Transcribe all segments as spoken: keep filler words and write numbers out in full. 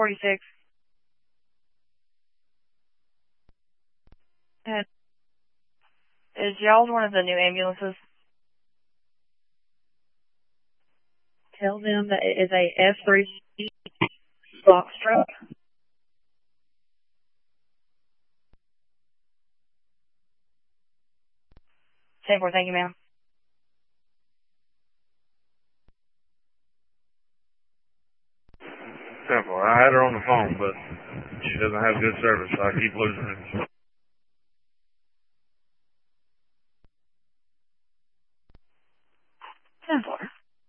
forty-six. And is y'all's one of the new ambulances? Tell them that it is a F three box truck. ten four, thank you, ma'am. ten four, I had her on the phone, but she doesn't have good service, so I keep losing her. ten four.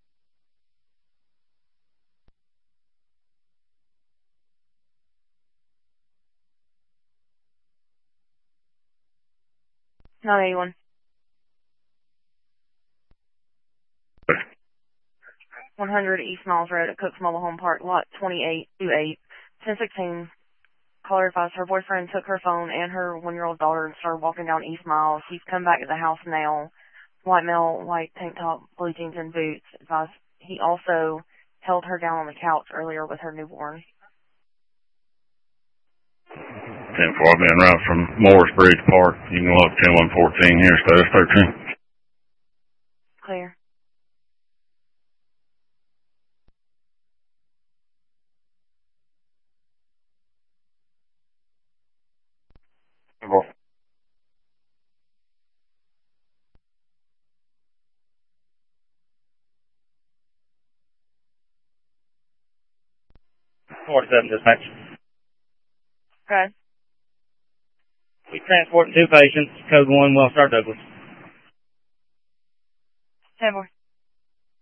nine eighty-one. one hundred East Miles Road at Cooks Mobile Home Park, lot twenty-eight twenty-eight, ten sixteen. Caller advised her boyfriend took her phone and her one-year-old daughter and started walking down East Miles. He's come back to the house now. White male, white tank top, blue jeans, and boots. Advised he also held her down on the couch earlier with her newborn. ten four, I'll be en route from Morris Bridge Park. You can look ten one fourteen here, status thirteen. Clear. ten four. forty-seven dispatch. Okay. We transport two patients, code one, Wellstar Douglas. ten four.